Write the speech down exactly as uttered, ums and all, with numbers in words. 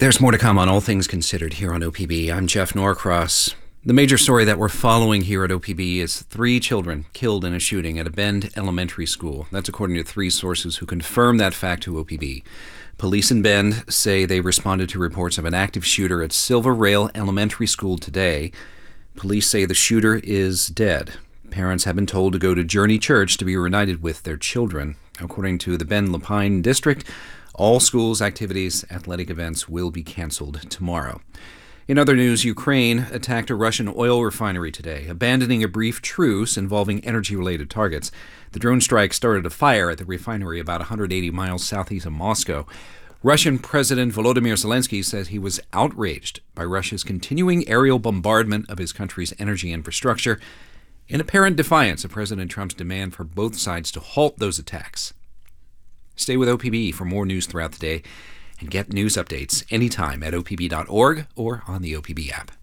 There's more to come on All Things Considered here on O P B. I'm Jeff Norcross. The major story that we're following here at O P B is three children killed in a shooting at a Bend elementary school. That's according to three sources who confirm that fact to O P B. Police in Bend say they responded to reports of an active shooter at Silver Rail Elementary School today. Police say the shooter is dead. Parents have been told to go to Journey Church to be reunited with their children. According to the Bend-Lapine District, all schools' activities, athletic events will be canceled tomorrow. In other news, Ukraine attacked a Russian oil refinery today, abandoning a brief truce involving energy-related targets. The drone strike started a fire at the refinery about one hundred eighty miles southeast of Moscow. Russian President Volodymyr Zelensky says he was outraged by Russia's continuing aerial bombardment of his country's energy infrastructure, in apparent defiance of President Trump's demand for both sides to halt those attacks. Stay with O P B for more news throughout the day and get news updates anytime at O P B dot org or on the O P B app.